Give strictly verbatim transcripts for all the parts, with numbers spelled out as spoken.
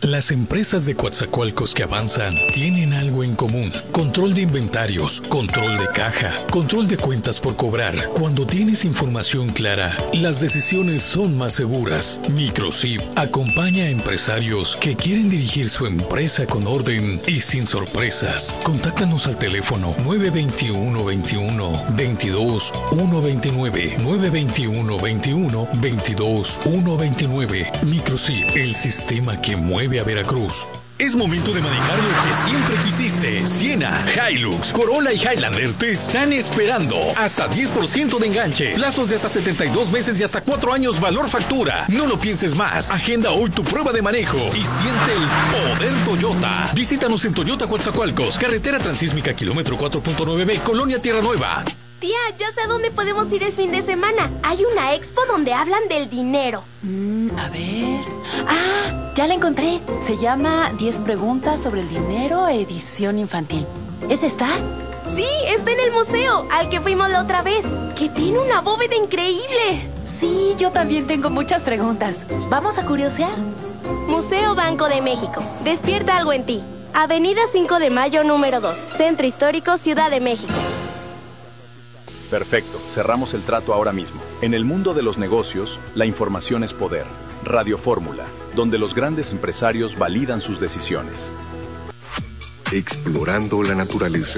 Las empresas de Coatzacoalcos que avanzan tienen algo en común. Control de inventarios, control de caja, control de cuentas por cobrar. Cuando tienes información clara, las decisiones son más seguras. Microsip acompaña a empresarios que quieren dirigir su empresa con orden y sin sorpresas. Contáctanos al teléfono nueve dos uno, veintiuno, veintidós, ciento veintinueve, nueve dos uno, veintiuno, veintidós, ciento veintinueve. Microsip, el sistema que mueve a Veracruz. Es momento de manejar lo que siempre quisiste. Siena, Hilux, Corolla y Highlander te están esperando. Hasta diez por ciento de enganche, plazos de hasta setenta y dos meses y hasta cuatro años valor factura. No lo pienses más. Agenda hoy tu prueba de manejo y siente el poder Toyota. Visítanos en Toyota Coatzacoalcos, carretera transísmica kilómetro cuatro punto nueve B, Colonia Tierra Nueva. Tía, ya sé a dónde podemos ir el fin de semana. Hay una expo donde hablan del dinero. Mm, a ver... ¡Ah! Ya la encontré. Se llama diez preguntas sobre el dinero, edición infantil. ¿Es esta? Sí, está en el museo, al que fuimos la otra vez, que tiene una bóveda increíble. Sí, yo también tengo muchas preguntas. ¿Vamos a curiosear? Museo Banco de México. Despierta algo en ti. Avenida cinco de Mayo, número dos. Centro Histórico, Ciudad de México. Perfecto, cerramos el trato ahora mismo. En el mundo de los negocios, la información es poder. Radio Fórmula, donde los grandes empresarios validan sus decisiones. Explorando la naturaleza.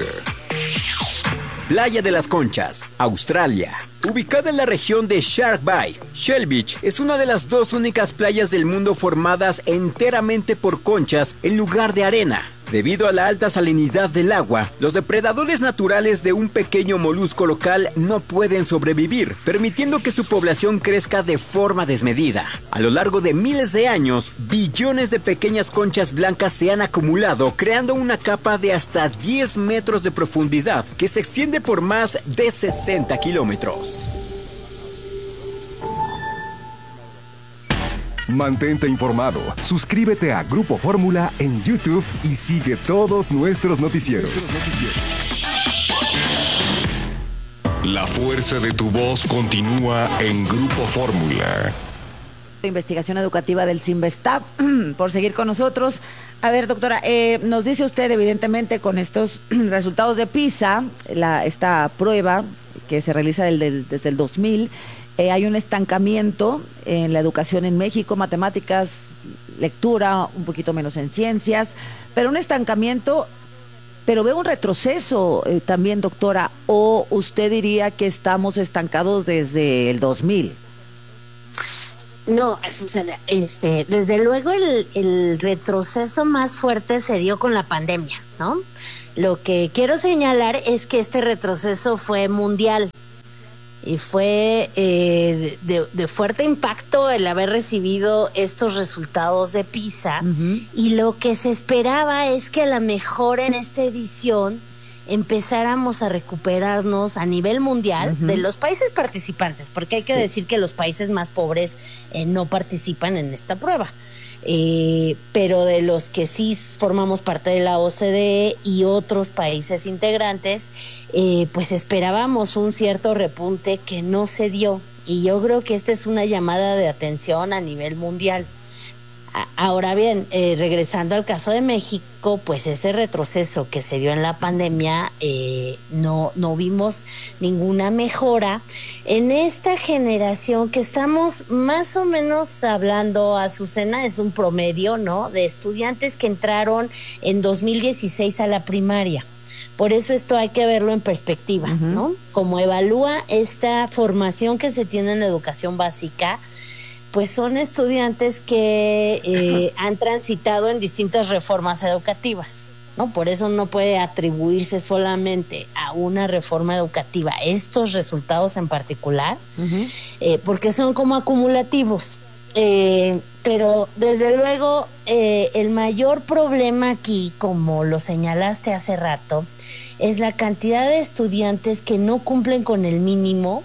Playa de las Conchas, Australia. Ubicada en la región de Shark Bay, Shell Beach es una de las dos únicas playas del mundo formadas enteramente por conchas en lugar de arena. Debido a la alta salinidad del agua, los depredadores naturales de un pequeño molusco local no pueden sobrevivir, permitiendo que su población crezca de forma desmedida. A lo largo de miles de años, billones de pequeñas conchas blancas se han acumulado, creando una capa de hasta diez metros de profundidad que se extiende por más de sesenta kilómetros. Mantente informado, suscríbete a Grupo Fórmula en YouTube y sigue todos nuestros noticieros. La fuerza de tu voz continúa en Grupo Fórmula. Investigación educativa del Cinvestav, por seguir con nosotros. A ver, doctora, eh, nos dice usted, evidentemente, con estos resultados de PISA, la, esta prueba que se realiza del, del, desde el dos mil, Eh, hay un estancamiento en la educación en México, matemáticas, lectura, un poquito menos en ciencias, pero un estancamiento, pero veo un retroceso eh, también, doctora, o usted diría que estamos estancados desde el dos mil. No, Susana, este, desde luego el, el retroceso más fuerte se dio con la pandemia, ¿no? Lo que quiero señalar es que este retroceso fue mundial. Y fue eh, de, de fuerte impacto el haber recibido estos resultados de PISA. Uh-huh. Y lo que se esperaba es que a lo mejor en esta edición empezáramos a recuperarnos a nivel mundial uh-huh. de los países participantes, porque hay que sí. decir que los países más pobres eh, no participan en esta prueba. Eh, pero de los que sí formamos parte de la O C D E y otros países integrantes, eh, pues esperábamos un cierto repunte que no se dio, y yo creo que esta es una llamada de atención a nivel mundial. Ahora bien, eh, regresando al caso de México, pues ese retroceso que se dio en la pandemia, eh, no, no vimos ninguna mejora. En esta generación que estamos más o menos hablando, Azucena, es un promedio, ¿no?, de estudiantes que entraron en dos mil dieciséis a la primaria. Por eso esto hay que verlo en perspectiva, uh-huh. ¿no? Como evalúa esta formación que se tiene en la educación básica, pues son estudiantes que eh, han transitado en distintas reformas educativas, ¿no? Por eso no puede atribuirse solamente a una reforma educativa estos resultados en particular, uh-huh. eh, porque son como acumulativos. Eh, pero desde luego eh, el mayor problema aquí, como lo señalaste hace rato, es la cantidad de estudiantes que no cumplen con el mínimo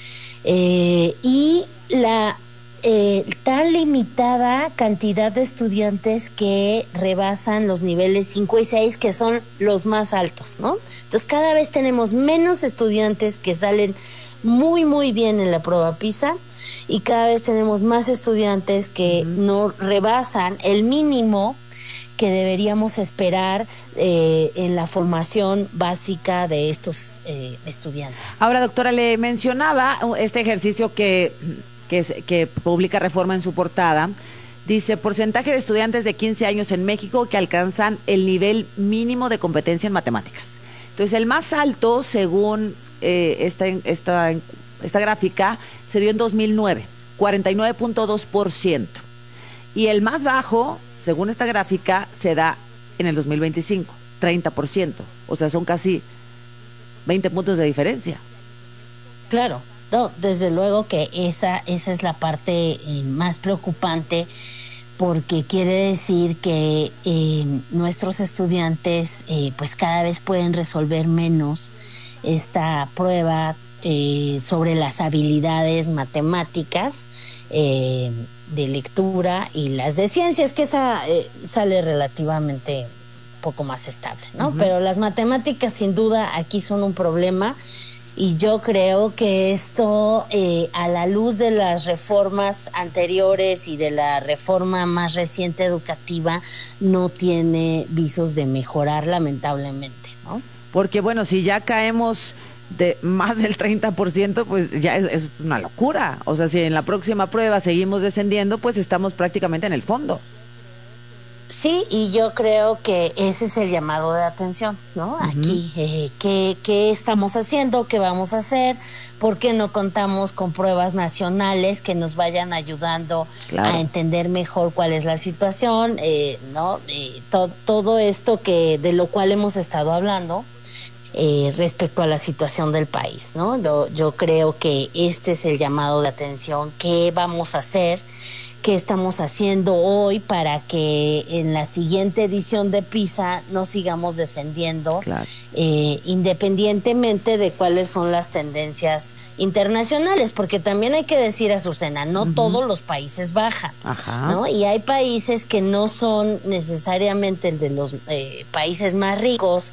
eh, y la Eh, tan limitada cantidad de estudiantes que rebasan los niveles cinco y seis, que son los más altos, ¿no? Entonces cada vez tenemos menos estudiantes que salen muy muy bien en la prueba PISA y cada vez tenemos más estudiantes que uh-huh. no rebasan el mínimo que deberíamos esperar eh, en la formación básica de estos eh, estudiantes. Ahora, doctora, le mencionaba este ejercicio que, que, que publica Reforma en su portada. Dice, porcentaje de estudiantes de quince años en México que alcanzan el nivel mínimo de competencia en matemáticas. Entonces, el más alto, según eh, esta, esta, esta gráfica, se dio en dos mil nueve, cuarenta y nueve punto dos por ciento. Y el más bajo, según esta gráfica, se da en el dos mil veinticinco, treinta por ciento. O sea, son casi veinte puntos de diferencia. Claro, no, desde luego que esa, esa es la parte eh, más preocupante, porque quiere decir que eh, nuestros estudiantes eh, pues cada vez pueden resolver menos esta prueba eh, sobre las habilidades matemáticas, eh, de lectura y las de ciencias, que esa eh, sale relativamente poco más estable, ¿no? Uh-huh. Pero las matemáticas sin duda aquí son un problema, y yo creo que esto eh, a la luz de las reformas anteriores y de la reforma más reciente educativa no tiene visos de mejorar, lamentablemente, ¿no? Porque bueno, si ya caemos de más del treinta por ciento, pues ya es, es una locura. O sea, si en la próxima prueba seguimos descendiendo, pues estamos prácticamente en el fondo. Sí, y yo creo que ese es el llamado de atención, ¿no? Uh-huh. Aquí, eh, ¿qué, ¿qué estamos haciendo? ¿Qué vamos a hacer? ¿Por qué no contamos con pruebas nacionales que nos vayan ayudando claro. a entender mejor cuál es la situación? Eh, ¿no? Eh, to- todo esto que de lo cual hemos estado hablando, Eh, respecto a la situación del país, ¿no? Yo, yo creo que este es el llamado de atención. ¿Qué vamos a hacer? ¿Qué estamos haciendo hoy para que en la siguiente edición de PISA no sigamos descendiendo, claro. eh, independientemente de cuáles son las tendencias internacionales? Porque también hay que decir, Azucena, no uh-huh. todos los países bajan, Ajá. ¿no? Y hay países que no son necesariamente el de los eh, países más ricos,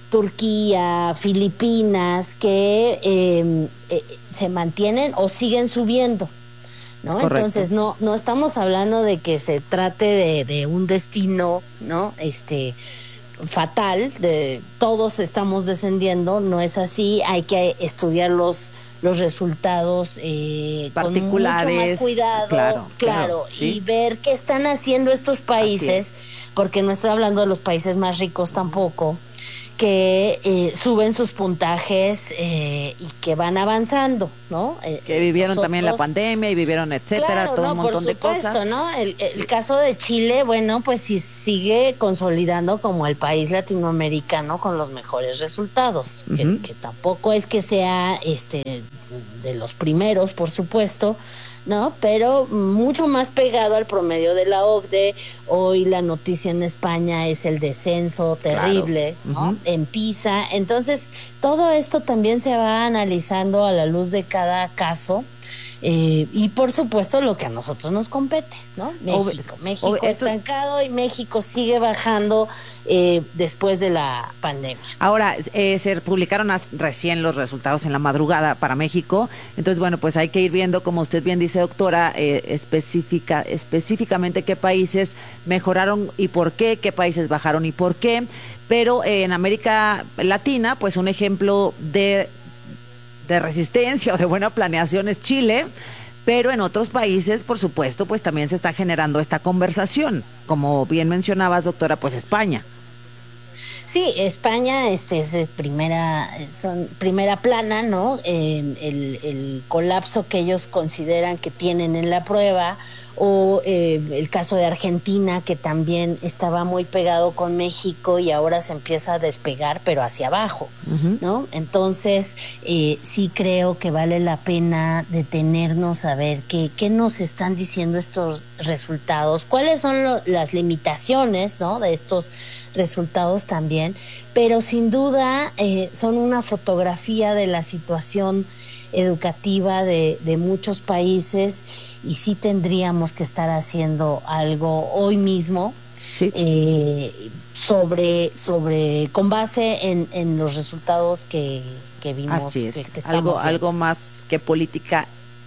Turquía, Filipinas, que eh, eh, se mantienen o siguen subiendo, ¿no? Correcto. Entonces no no estamos hablando de que se trate de, de un destino, ¿no? Este fatal, de todos estamos descendiendo, no es así. Hay que estudiar los los resultados eh, particulares, con mucho más cuidado, claro, claro, claro ¿sí? Y ver qué están haciendo estos países, porque no estoy hablando de los países más ricos tampoco, que eh, suben sus puntajes eh, y que van avanzando, ¿no? Eh, que vivieron nosotros, también la pandemia y vivieron etcétera, claro, todo no, un montón por supuesto, de cosas. ¿no? El, el caso de Chile, bueno, pues sí sigue consolidando como el país latinoamericano con los mejores resultados, uh-huh. que, que tampoco es que sea este de los primeros, por supuesto, ¿no? Pero mucho más pegado al promedio de la O C D E. Hoy la noticia en España es el descenso terrible, claro. ¿no? Uh-huh. En PISA. Entonces, todo esto también se va analizando a la luz de cada caso. Eh, y por supuesto lo que a nosotros nos compete, ¿no? México, Ob- México Ob- esto... estancado, y México sigue bajando eh, después de la pandemia. Ahora, eh, se publicaron as- recién los resultados en la madrugada para México, entonces bueno, pues hay que ir viendo, como usted bien dice, doctora, eh, específica, específicamente qué países mejoraron y por qué, qué países bajaron y por qué, pero eh, en América Latina, pues un ejemplo de de resistencia o de buena planeación es Chile, pero en otros países, por supuesto, pues también se está generando esta conversación, como bien mencionabas, doctora, pues España. Sí, España este es primera, son primera plana, ¿no? Eh, el, el colapso que ellos consideran que tienen en la prueba, o eh, el caso de Argentina, que también estaba muy pegado con México y ahora se empieza a despegar, pero hacia abajo, uh-huh. ¿no? Entonces, eh, sí creo que vale la pena detenernos a ver qué, qué nos están diciendo estos resultados, cuáles son lo, las limitaciones, ¿no? De estos resultados también, pero sin duda eh, son una fotografía de la situación educativa de, de muchos países, y sí tendríamos que estar haciendo algo hoy mismo, sí. eh, sobre sobre con base en, en los resultados que, que vimos. Así es, que, que algo viendo. algo más que política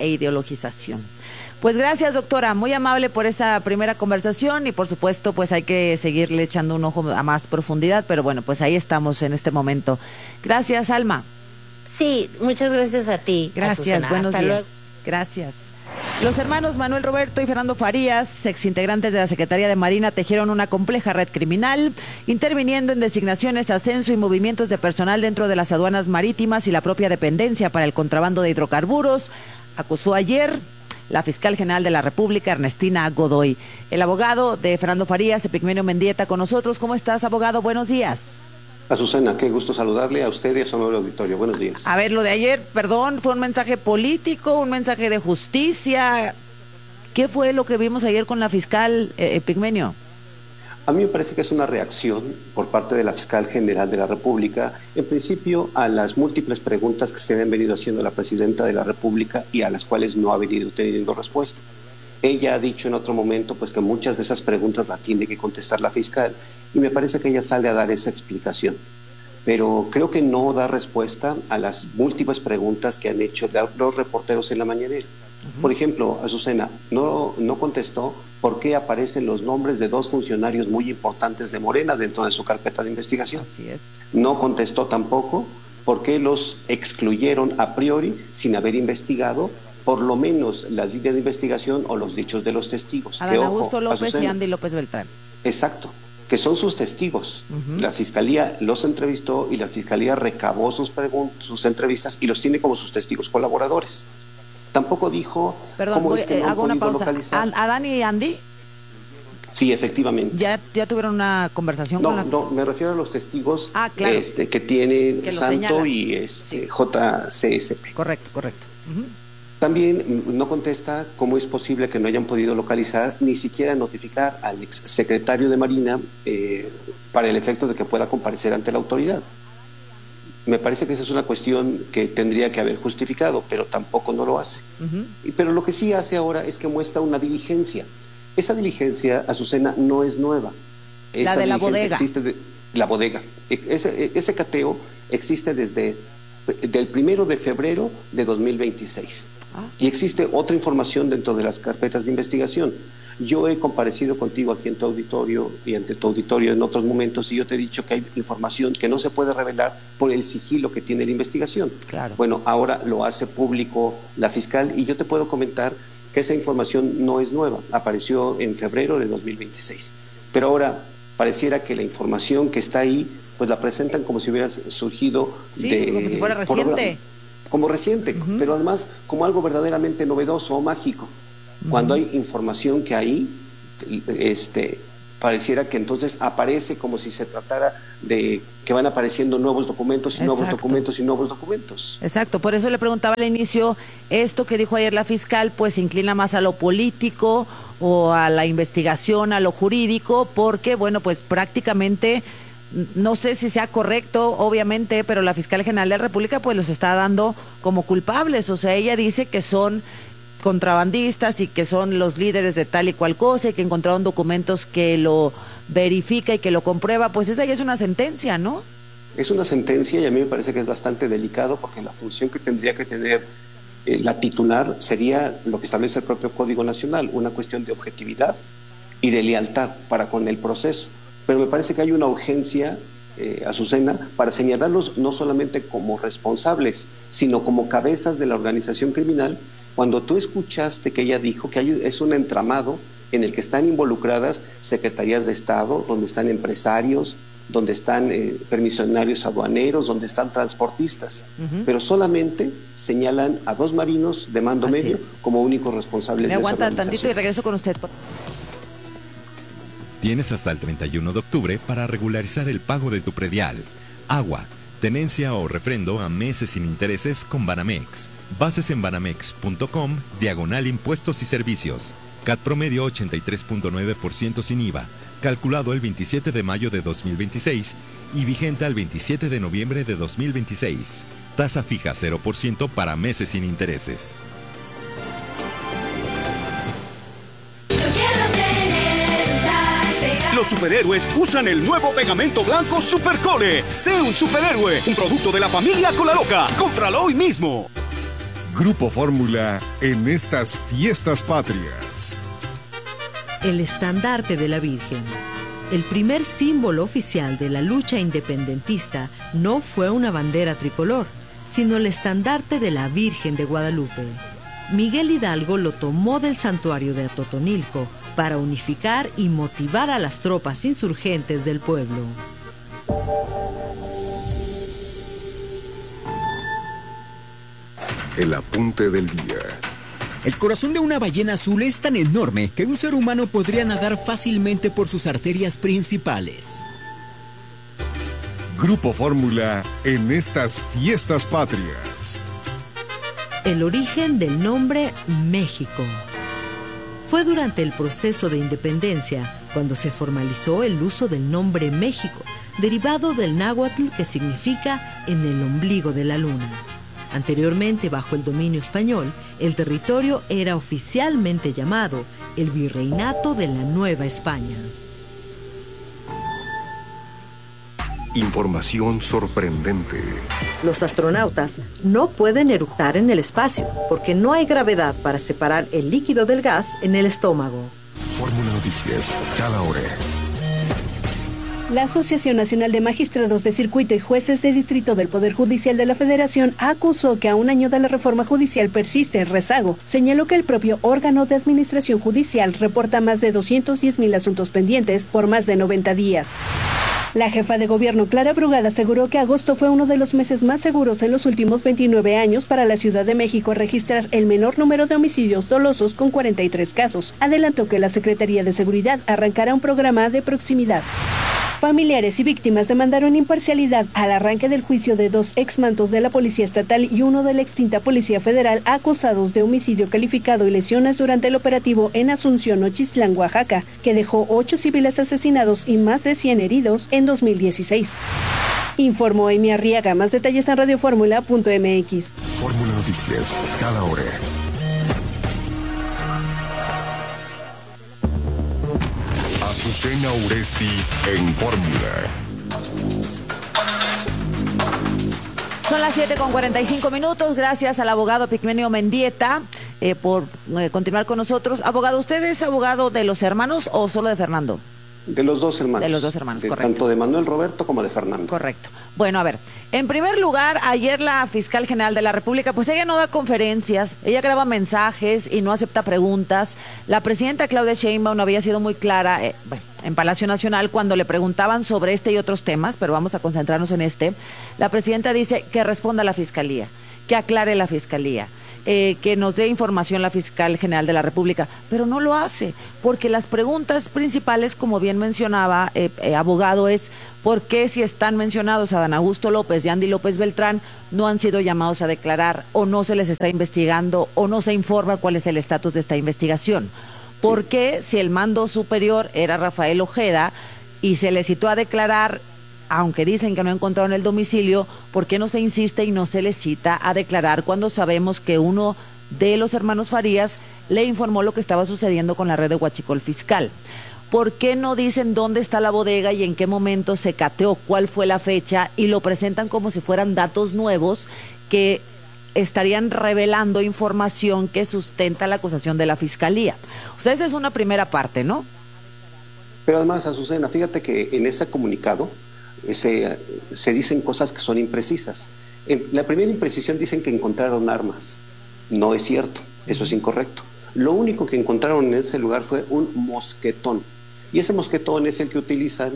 e ideologización. Pues gracias, doctora, muy amable por esta primera conversación y por supuesto pues hay que seguirle echando un ojo a más profundidad, pero bueno, pues ahí estamos en este momento. Gracias, Alma. Sí, muchas gracias a ti. Gracias, Azucena. buenos Hasta días. luego. Gracias. Los hermanos Manuel Roberto y Fernando Farías, exintegrantes de la Secretaría de Marina, tejieron una compleja red criminal, interviniendo en designaciones, ascenso y movimientos de personal dentro de las aduanas marítimas y la propia dependencia para el contrabando de hidrocarburos, acusó ayer la fiscal general de la República, Ernestina Godoy. El abogado de Fernando Farías, Epigmenio Mendieta, con nosotros. ¿Cómo estás, abogado? Buenos días. Azucena, qué gusto saludarle a usted y a su amable auditorio. Buenos días. A ver, lo de ayer, perdón, ¿fue un mensaje político, un mensaje de justicia? ¿Qué fue lo que vimos ayer con la fiscal, eh, Epigmenio? A mí me parece que es una reacción por parte de la fiscal general de la República, en principio a las múltiples preguntas que se han venido haciendo la presidenta de la República y a las cuales no ha venido teniendo respuesta. Ella ha dicho en otro momento pues que muchas de esas preguntas las tiene que contestar la fiscal y me parece que ella sale a dar esa explicación. Pero creo que no da respuesta a las múltiples preguntas que han hecho los reporteros en la mañanera. Uh-huh. Por ejemplo, Azucena no, no contestó por qué aparecen los nombres de dos funcionarios muy importantes de Morena dentro de su carpeta de investigación. Así es. No contestó tampoco por qué los excluyeron a priori sin haber investigado por lo menos la línea de investigación o los dichos de los testigos. Adán Augusto López Azucena, y Andy López Beltrán. Exacto, que son sus testigos. Uh-huh. La fiscalía los entrevistó y la fiscalía recabó sus, sus entrevistas y los tiene como sus testigos colaboradores. Tampoco dijo Perdón, cómo voy, es que no eh, hago han una podido pausa. localizar. ¿Adán y Andy? Sí, efectivamente. ¿Ya, ya tuvieron una conversación no, con la...? No, me refiero a los testigos ah, claro. este, que tienen que Santo señalan. y este, sí. J C S P. Correcto, correcto. Uh-huh. También no contesta cómo es posible que no hayan podido localizar, ni siquiera notificar al exsecretario de Marina eh, para el efecto de que pueda comparecer ante la autoridad. Me parece que esa es una cuestión que tendría que haber justificado, pero tampoco no lo hace. Uh-huh. Pero lo que sí hace ahora es que muestra una diligencia. Esa diligencia, Azucena, no es nueva. Esa la de la bodega. Existe de, la bodega. Ese, ese cateo existe desde del primero de febrero de dos mil veintiséis. Ah. Y existe otra información dentro de las carpetas de investigación. Yo he comparecido contigo aquí en tu auditorio y ante tu auditorio en otros momentos y yo te he dicho que hay información que no se puede revelar por el sigilo que tiene la investigación. Claro. Bueno, ahora lo hace público la fiscal y yo te puedo comentar que esa información no es nueva, apareció en febrero de dos mil veintiséis. Pero ahora pareciera que la información que está ahí, pues la presentan como si hubiera surgido sí, de... como si fuera reciente. Por, como reciente, uh-huh. pero además como algo verdaderamente novedoso o mágico. Uh-huh. Cuando hay información que ahí, este, pareciera que entonces aparece como si se tratara de que van apareciendo nuevos documentos y Exacto. nuevos documentos y nuevos documentos. Exacto, por eso le preguntaba al inicio, esto que dijo ayer la fiscal, pues se inclina más a lo político o a la investigación, a lo jurídico, porque, bueno, pues prácticamente... No sé si sea correcto, obviamente, pero la fiscal general de la República pues los está dando como culpables. O sea, ella dice que son contrabandistas y que son los líderes de tal y cual cosa y que encontraron documentos que lo verifica y que lo comprueba. Pues esa ya es una sentencia, ¿no? Es una sentencia y a mí me parece que es bastante delicado porque la función que tendría que tener eh, la titular sería lo que establece el propio Código Nacional, una cuestión de objetividad y de lealtad para con el proceso. Pero me parece que hay una urgencia, eh, Azucena, para señalarlos no solamente como responsables, sino como cabezas de la organización criminal. Cuando tú escuchaste que ella dijo que hay, es un entramado en el que están involucradas secretarías de Estado, donde están empresarios, donde están eh, permisionarios aduaneros, donde están transportistas, uh-huh. pero solamente señalan a dos marinos de mando Así medio es. como únicos responsables Me de esa aguantan organización. tantito y regreso con usted. Tienes hasta el treinta y uno de octubre para regularizar el pago de tu predial, agua, tenencia o refrendo a meses sin intereses con Banamex. Bases en banamex punto com, diagonal impuestos y servicios. C A T promedio ochenta y tres punto nueve por ciento sin I V A, calculado el veintisiete de mayo de dos mil veintiséis y vigente al veintisiete de noviembre de dos mil veintiséis. Tasa fija cero por ciento para meses sin intereses. Los superhéroes usan el nuevo pegamento blanco Supercole. Sé un superhéroe, un producto de la familia Colaloca. Cómpralo hoy mismo. Grupo Fórmula en estas fiestas patrias. El estandarte de la Virgen. El primer símbolo oficial de la lucha independentista no fue una bandera tricolor, sino el estandarte de la Virgen de Guadalupe. Miguel Hidalgo lo tomó del santuario de Atotonilco para unificar y motivar a las tropas insurgentes del pueblo. El apunte del día. El corazón de una ballena azul es tan enorme que un ser humano podría nadar fácilmente por sus arterias principales. Grupo Fórmula en estas fiestas patrias. El origen del nombre México. Fue durante el proceso de independencia cuando se formalizó el uso del nombre México, derivado del náhuatl que significa en el ombligo de la luna. Anteriormente, bajo el dominio español, el territorio era oficialmente llamado el Virreinato de la Nueva España. Información sorprendente. Los astronautas no pueden eructar en el espacio porque no hay gravedad para separar el líquido del gas en el estómago. Fórmula Noticias, cada hora. La Asociación Nacional de Magistrados de Circuito y Jueces de Distrito del Poder Judicial de la Federación acusó que a un año de la reforma judicial persiste el rezago. Señaló que el propio órgano de administración judicial reporta más de doscientos diez mil asuntos pendientes por más de noventa días. La jefa de gobierno, Clara Brugada, aseguró que agosto fue uno de los meses más seguros en los últimos veintinueve años para la Ciudad de México al registrar el menor número de homicidios dolosos con cuarenta y tres casos. Adelantó que la Secretaría de Seguridad arrancará un programa de proximidad. Familiares y víctimas demandaron imparcialidad al arranque del juicio de dos exmandos de la Policía Estatal y uno de la extinta Policía Federal acusados de homicidio calificado y lesiones durante el operativo en Asunción, Nochistlán, Oaxaca, que dejó ocho civiles asesinados y más de cien heridos en dos mil dieciséis. Informó Amy Arriaga. Más detalles en radioformula punto m x. Fórmula Noticias, cada hora. Azucena Uresti en Fórmula. Son las siete con cuarenta y cinco minutos. Gracias al abogado Pigmenio Mendieta eh, por eh, continuar con nosotros. Abogado, ¿usted es abogado de los hermanos o solo de Fernando? De los dos hermanos. De los dos hermanos, de, correcto. Tanto de Manuel Roberto como de Fernando. Correcto. Bueno, a ver, en primer lugar, ayer la fiscal general de la República, pues ella no da conferencias, ella graba mensajes y no acepta preguntas. La presidenta Claudia Sheinbaum había sido muy clara, eh, bueno, en Palacio Nacional cuando le preguntaban sobre este y otros temas, pero vamos a concentrarnos en este. La presidenta dice que responda a la fiscalía, que aclare la fiscalía. Eh, que nos dé información la fiscal general de la República, pero no lo hace, porque las preguntas principales, como bien mencionaba eh, eh, abogado, es ¿por qué si están mencionados Adán Augusto López y Andy López Beltrán no han sido llamados a declarar, o no se les está investigando, o no se informa cuál es el estatus de esta investigación? ¿Por qué si el mando superior era Rafael Ojeda y se le citó a declarar, aunque dicen que no encontraron el domicilio, por qué no se insiste y no se le cita a declarar cuando sabemos que uno de los hermanos Farías le informó lo que estaba sucediendo con la red de huachicol fiscal? ¿Por qué no dicen dónde está la bodega y en qué momento se cateó, cuál fue la fecha, y lo presentan como si fueran datos nuevos que estarían revelando información que sustenta la acusación de la fiscalía? O sea, esa es una primera parte, ¿no? Pero además, Azucena, fíjate que en ese comunicado Se, se dicen cosas que son imprecisas. En la primera imprecisión dicen que encontraron armas. No es cierto, eso es incorrecto. Lo único que encontraron en ese lugar fue un mosquetón. Y ese mosquetón es el que utilizan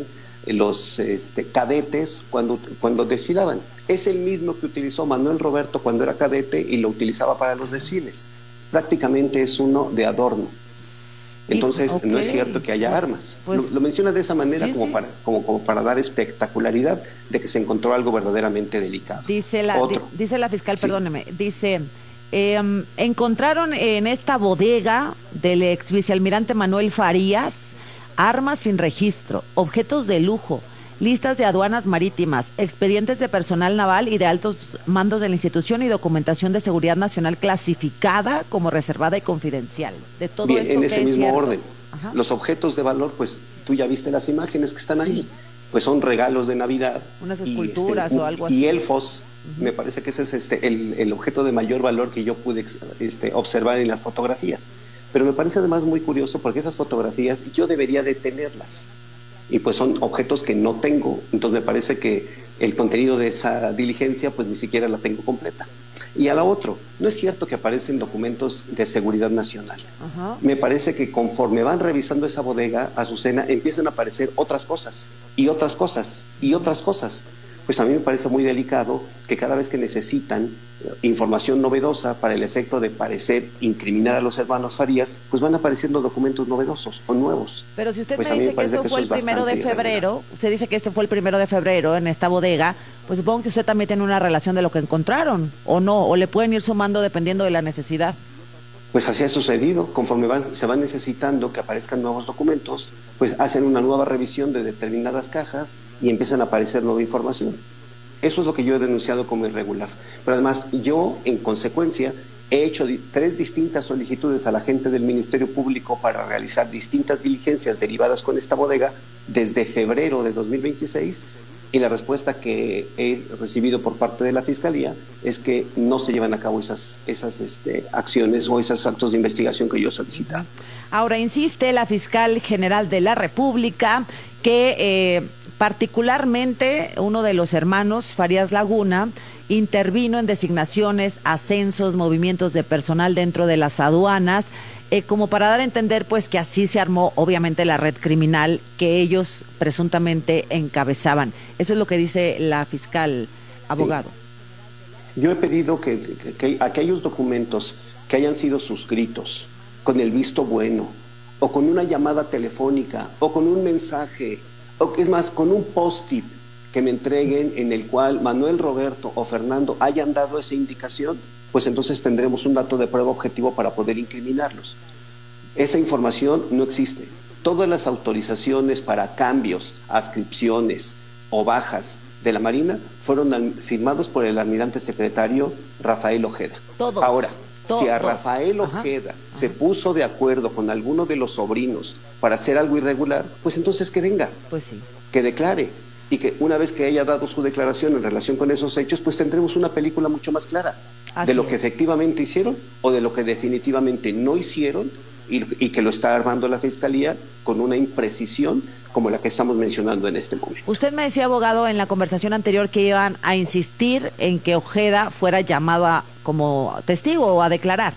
los este, cadetes cuando, cuando desfilaban. Es el mismo que utilizó Manuel Roberto cuando era cadete y lo utilizaba para los desfiles. Prácticamente es uno de adorno. Entonces, okay, no es cierto que haya armas. Pues, lo, lo menciona de esa manera sí, como, sí. Para, como, como para dar espectacularidad de que se encontró algo verdaderamente delicado. Dice la, di, dice la fiscal, sí. perdóneme, dice, eh, encontraron en esta bodega del ex vicealmirante Manuel Farías armas sin registro, objetos de lujo, listas de aduanas marítimas, expedientes de personal naval y de altos mandos de la institución y documentación de seguridad nacional clasificada como reservada y confidencial. De todo Bien, esto en que ese es mismo cierto. orden. Ajá. Los objetos de valor, pues tú ya viste las imágenes que están ahí, pues son regalos de Navidad. Unas esculturas y, este, o algo así. Y elfos Uh-huh. Me parece que ese es este, el, el objeto de mayor valor que yo pude este, observar en las fotografías. Pero me parece además muy curioso porque esas fotografías yo debería de tenerlas. Y pues son objetos que no tengo, entonces me parece que el contenido de esa diligencia pues ni siquiera la tengo completa. Y a la otra, no es cierto que aparecen documentos de seguridad nacional. Uh-huh. Me parece que conforme van revisando esa bodega, Azucena, empiezan a aparecer otras cosas, y otras cosas, y otras cosas. Pues a mí me parece muy delicado que cada vez que necesitan información novedosa para el efecto de parecer incriminar a los hermanos Farías, pues van apareciendo documentos novedosos o nuevos. Pero si usted pues me dice me que eso que fue eso el primero de febrero, irregular. Usted dice que este fue el primero de febrero en esta bodega, pues supongo que usted también tiene una relación de lo que encontraron, o no, o le pueden ir sumando dependiendo de la necesidad. Pues así ha sucedido, conforme van, se van necesitando que aparezcan nuevos documentos, pues hacen una nueva revisión de determinadas cajas y empiezan a aparecer nueva información. Eso es lo que yo he denunciado como irregular. Pero además yo, en consecuencia, he hecho di- tres distintas solicitudes a la gente del Ministerio Público para realizar distintas diligencias derivadas con esta bodega desde febrero de dos mil veintiséis, y la respuesta que he recibido por parte de la Fiscalía es que no se llevan a cabo esas, esas este, acciones o esos actos de investigación que yo solicitaba. Ahora, insiste la Fiscal General de la República que eh, particularmente uno de los hermanos, Farías Laguna, intervino en designaciones, ascensos, movimientos de personal dentro de las aduanas, eh, como para dar a entender pues que así se armó obviamente la red criminal que ellos presuntamente encabezaban. Eso es lo que dice la fiscal, abogado. Sí. Yo he pedido que, que, que aquellos documentos que hayan sido suscritos con el visto bueno, o con una llamada telefónica, o con un mensaje, o es más, con un post-it que me entreguen en el cual Manuel, Roberto o Fernando hayan dado esa indicación, pues entonces tendremos un dato de prueba objetivo para poder incriminarlos. Esa información no existe. Todas las autorizaciones para cambios, adscripciones o bajas de la Marina fueron firmados por el almirante secretario Rafael Ojeda. Todos. Ahora, Todo. si a Rafael Ojeda Ajá. se Ajá. puso de acuerdo con alguno de los sobrinos para hacer algo irregular, pues entonces que venga, pues sí. que declare. Y que una vez que haya dado su declaración en relación con esos hechos, pues tendremos una película mucho más clara Así de lo es. que efectivamente hicieron o de lo que definitivamente no hicieron y, y que lo está armando la Fiscalía con una imprecisión como la que estamos mencionando en este momento. Usted me decía, abogado, en la conversación anterior que iban a insistir en que Ojeda fuera llamado a, como testigo o a declarar.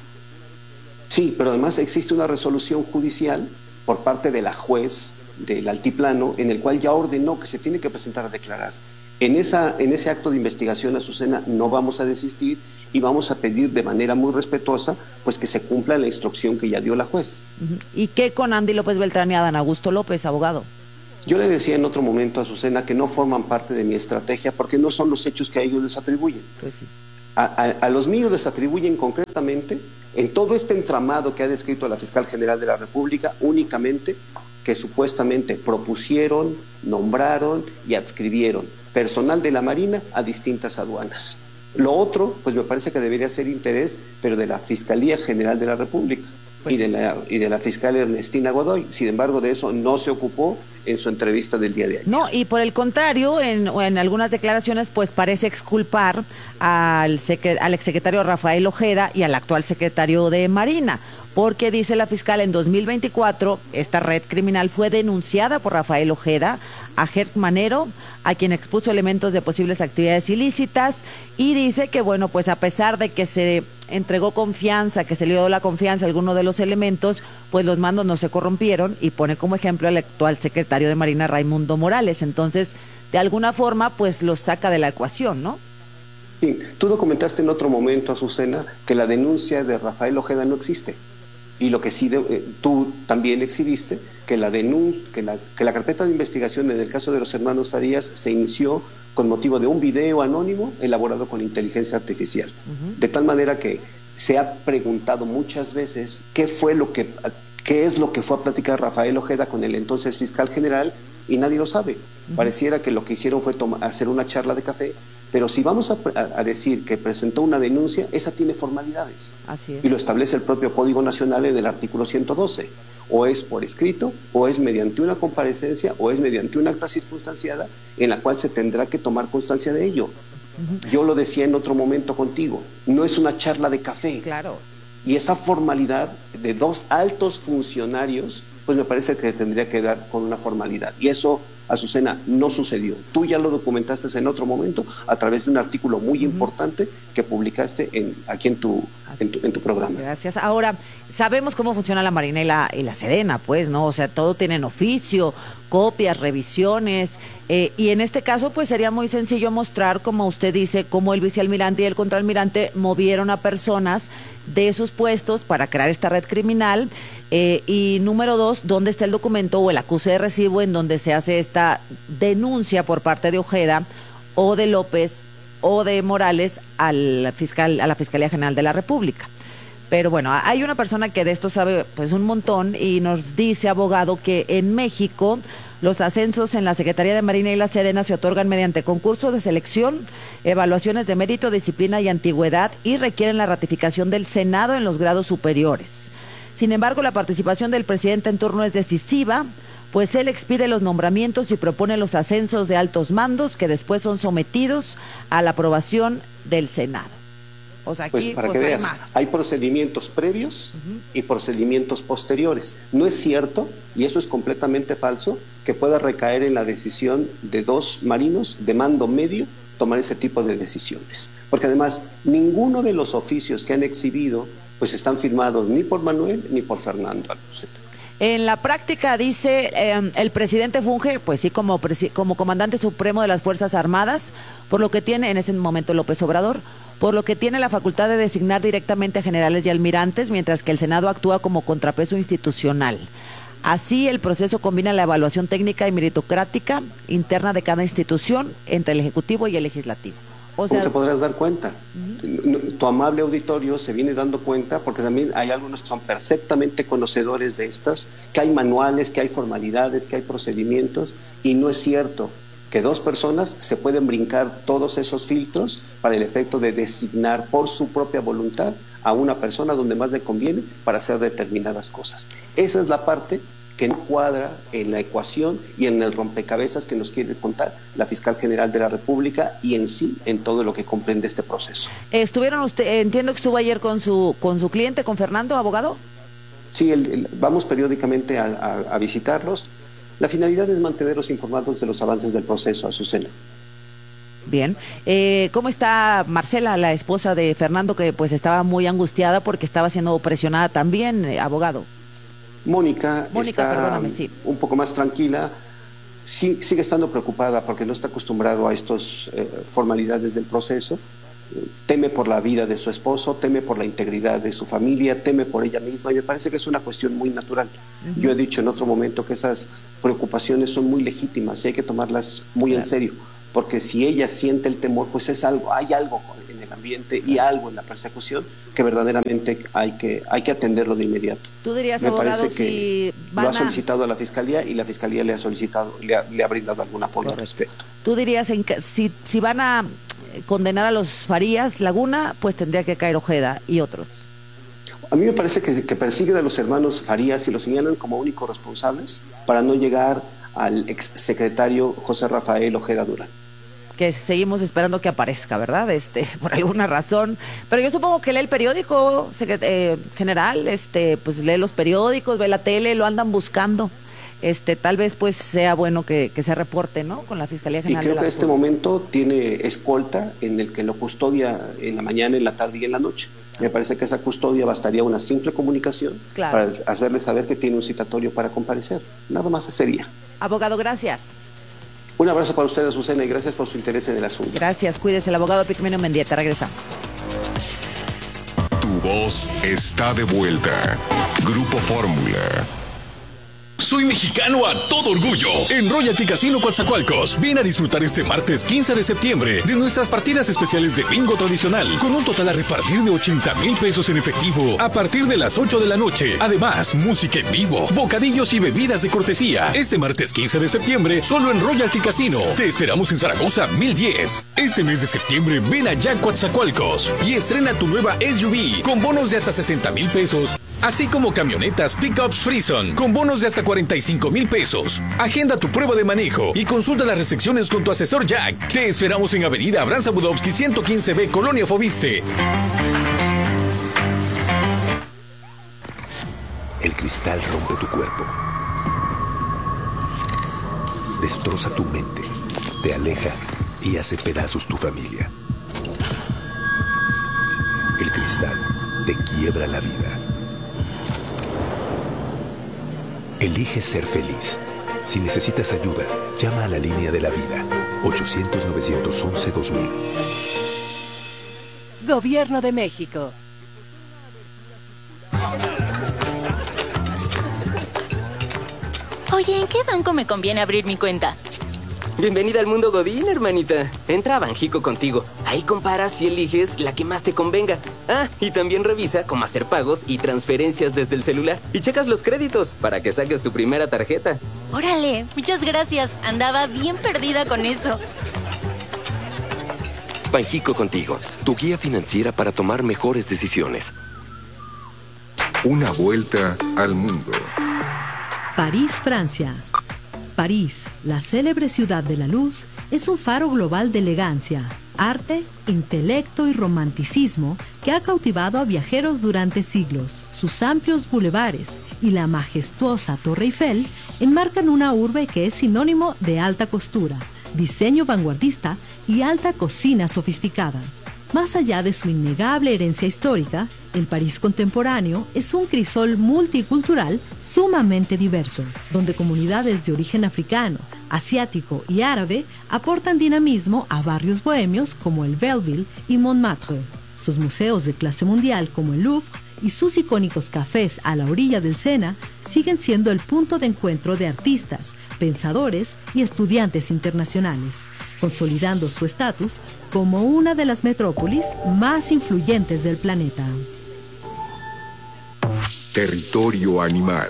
Sí, pero además existe una resolución judicial por parte de la juez del altiplano, en el cual ya ordenó que se tiene que presentar a declarar. En, esa, en ese acto de investigación, Azucena, no vamos a desistir y vamos a pedir de manera muy respetuosa pues que se cumpla la instrucción que ya dio la juez. Uh-huh. ¿Y qué con Andy López Beltrán y Adán Augusto López, abogado? Yo le decía en otro momento a Azucena que no forman parte de mi estrategia porque no son los hechos que a ellos les atribuyen. Pues sí. a, a, a los míos les atribuyen concretamente, en todo este entramado que ha descrito la Fiscal General de la República, únicamente que supuestamente propusieron, nombraron y adscribieron personal de la Marina a distintas aduanas. Lo otro, pues me parece que debería ser interés, pero de la Fiscalía General de la República pues, y, de la, y de la fiscal Ernestina Godoy. Sin embargo, de eso no se ocupó en su entrevista del día de ayer. No, y por el contrario, en, en algunas declaraciones, pues parece exculpar al, secre, al exsecretario Rafael Ojeda y al actual secretario de Marina, porque dice la fiscal en dos mil veinticuatro, esta red criminal fue denunciada por Rafael Ojeda a Gertz Manero, a quien expuso elementos de posibles actividades ilícitas, y dice que, bueno, pues a pesar de que se entregó confianza, que se le dio la confianza a alguno de los elementos, pues los mandos no se corrompieron, y pone como ejemplo al actual secretario de Marina, Raimundo Morales. Entonces, de alguna forma, pues los saca de la ecuación, ¿no? Sí, tú documentaste en otro momento, Azucena, que la denuncia de Rafael Ojeda no existe. Y lo que sí de, eh, tú también exhibiste, que la, denun que, la, que la carpeta de investigación en el caso de los hermanos Farías se inició con motivo de un video anónimo elaborado con inteligencia artificial. Uh-huh. De tal manera que se ha preguntado muchas veces qué fue lo que, qué es lo que fue a platicar Rafael Ojeda con el entonces fiscal general, y nadie lo sabe. Uh-huh. Pareciera que lo que hicieron fue hacer una charla de café, pero si vamos a, a, a decir que presentó una denuncia, esa tiene formalidades. Así es. Y lo establece el propio Código Nacional en el artículo ciento doce. O es por escrito, o es mediante una comparecencia, o es mediante una acta circunstanciada en la cual se tendrá que tomar constancia de ello. Uh-huh. Yo lo decía en otro momento contigo, no es una charla de café. Claro. Y esa formalidad de dos altos funcionarios, pues me parece que tendría que dar con una formalidad. Y eso, Azucena, no sucedió. Tú ya lo documentaste en otro momento a través de un artículo muy uh-huh. importante que publicaste en, aquí en tu, en tu, en tu programa. Gracias. Ahora, sabemos cómo funciona la Marina y la, y la Sedena, pues, ¿no? O sea, todo tienen oficio, copias, revisiones, eh, y en este caso, pues, sería muy sencillo mostrar, como usted dice, cómo el vicealmirante y el contraalmirante movieron a personas de sus puestos para crear esta red criminal. Eh, y número dos, ¿dónde está el documento o el acuse de recibo en donde se hace esta denuncia por parte de Ojeda o de López o de Morales al fiscal, a la Fiscalía General de la República? Pero bueno, hay una persona que de esto sabe pues un montón y nos dice, abogado, que en México los ascensos en la Secretaría de Marina y la Sedena se otorgan mediante concursos de selección, evaluaciones de mérito, disciplina y antigüedad y requieren la ratificación del Senado en los grados superiores. Sin embargo, la participación del presidente en turno es decisiva, pues él expide los nombramientos y propone los ascensos de altos mandos que después son sometidos a la aprobación del Senado. O sea, aquí pues para pues, que hay veas, más. Hay procedimientos previos uh-huh. y procedimientos posteriores. No es cierto, y eso es completamente falso, que pueda recaer en la decisión de dos marinos de mando medio tomar ese tipo de decisiones. Porque además, ninguno de los oficios que han exhibido pues están firmados ni por Manuel ni por Fernando Albacete. En la práctica, dice, eh, el presidente funge, pues sí, como, presi- como comandante supremo de las Fuerzas Armadas, por lo que tiene, en ese momento López Obrador, por lo que tiene la facultad de designar directamente a generales y almirantes, mientras que el Senado actúa como contrapeso institucional. Así, el proceso combina la evaluación técnica y meritocrática interna de cada institución entre el Ejecutivo y el Legislativo. O sea, ¿cómo te podrás dar cuenta? Uh-huh. Tu amable auditorio se viene dando cuenta, porque también hay algunos que son perfectamente conocedores de estas, que hay manuales, que hay formalidades, que hay procedimientos, y no es cierto que dos personas se pueden brincar todos esos filtros para el efecto de designar por su propia voluntad a una persona donde más le conviene para hacer determinadas cosas. Esa es la parte que no cuadra en la ecuación y en el rompecabezas que nos quiere contar la Fiscal General de la República y en sí en todo lo que comprende este proceso. ¿Estuvieron usted, entiendo que estuvo ayer con su con su cliente, con Fernando, abogado? Sí, el, el, vamos periódicamente a, a, a visitarlos. La finalidad es mantenerlos informados de los avances del proceso, Azucena. Bien. Eh, ¿Cómo está Marcela, la esposa de Fernando, que pues estaba muy angustiada porque estaba siendo presionada también, eh, abogado? Mónica, Mónica está perdóname, sí. un poco más tranquila, sí, sigue estando preocupada porque no está acostumbrado a estas eh, formalidades del proceso, eh, teme por la vida de su esposo, teme por la integridad de su familia, teme por ella misma y me parece que es una cuestión muy natural. Uh-huh. Yo he dicho en otro momento que esas preocupaciones son muy legítimas y hay que tomarlas muy claro. en serio, porque si ella siente el temor, pues es algo, hay algo en el ambiente y algo en la persecución que verdaderamente hay que hay que atenderlo de inmediato. ¿Tú dirías, Me abogado, parece que si van lo ha a... solicitado a la Fiscalía y la Fiscalía le ha solicitado, le ha, le ha brindado algún apoyo al respecto. ¿Tú dirías en que, si, si van a condenar a los Farías Laguna, pues tendría que caer Ojeda y otros? A mí me parece que, que persiguen a los hermanos Farías y los señalan como únicos responsables para no llegar al exsecretario José Rafael Ojeda Durán. Que seguimos esperando que aparezca, ¿verdad? Este, por alguna razón. Pero yo supongo que lee el periódico eh, general, este, pues lee los periódicos, ve la tele, lo andan buscando. Este, tal vez pues sea bueno que, que se reporte, ¿no? Con la Fiscalía General. Y creo de la que en este momento tiene escolta en el que lo custodia en la mañana, en la tarde y en la noche. Me parece que esa custodia bastaría una simple comunicación claro. para hacerle saber que tiene un citatorio para comparecer. Nada más sería. Abogado, gracias. Un abrazo para usted, Azucena, y gracias por su interés en el asunto. Gracias, cuídese. El abogado Pigmenio Mendieta, regresamos. Tu voz está de vuelta. Grupo Fórmula. Soy mexicano a todo orgullo. En Royalty Casino Coatzacoalcos, ven a disfrutar este martes quince de septiembre de nuestras partidas especiales de bingo tradicional, con un total a repartir de ochenta mil pesos en efectivo a partir de las ocho de la noche. Además, música en vivo, bocadillos y bebidas de cortesía. Este martes quince de septiembre, solo en Royalty Casino. Te esperamos en Zaragoza mil diez. Este mes de septiembre, ven allá a Coatzacoalcos y estrena tu nueva S U V con bonos de hasta sesenta mil pesos así como camionetas Pickups Frison con bonos de hasta cuarenta y cinco mil pesos. Agenda tu prueba de manejo y consulta las restricciones con tu asesor Jack. Te esperamos en Avenida Abraham Zabudowski ciento quince B, Colonia Fobiste. El cristal rompe tu cuerpo, destroza tu mente, te aleja y hace pedazos tu familia. El cristal te quiebra la vida. Elige ser feliz. Si necesitas ayuda, llama a la línea de la vida, ochocientos, novecientos once, dos mil. Gobierno de México. Oye, ¿en qué banco me conviene abrir mi cuenta? Bienvenida al mundo Godín, hermanita. Entra a Banjico contigo. Ahí comparas y eliges la que más te convenga. Ah, y también revisa cómo hacer pagos y transferencias desde el celular. Y checas los créditos para que saques tu primera tarjeta. Órale, muchas gracias. Andaba bien perdida con eso. Banjico contigo, tu guía financiera para tomar mejores decisiones. Una vuelta al mundo. París, Francia. París, la célebre ciudad de la luz, es un faro global de elegancia, arte, intelecto y romanticismo que ha cautivado a viajeros durante siglos. Sus amplios bulevares y la majestuosa Torre Eiffel enmarcan una urbe que es sinónimo de alta costura, diseño vanguardista y alta cocina sofisticada. Más allá de su innegable herencia histórica, el París contemporáneo es un crisol multicultural sumamente diverso, donde comunidades de origen africano, asiático y árabe aportan dinamismo a barrios bohemios como el Belleville y Montmartre. Sus museos de clase mundial como el Louvre y sus icónicos cafés a la orilla del Sena siguen siendo el punto de encuentro de artistas, pensadores y estudiantes internacionales, consolidando su estatus como una de las metrópolis más influyentes del planeta. Territorio animal.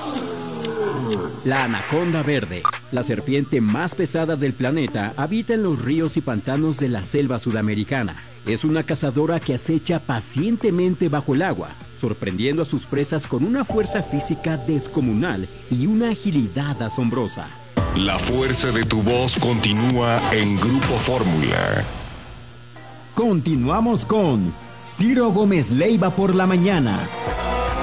La anaconda verde, la serpiente más pesada del planeta, habita en los ríos y pantanos de la selva sudamericana. Es una cazadora que acecha pacientemente bajo el agua, sorprendiendo a sus presas con una fuerza física descomunal y una agilidad asombrosa. La fuerza de tu voz continúa en Grupo Fórmula. Continuamos con Ciro Gómez Leiva por la mañana.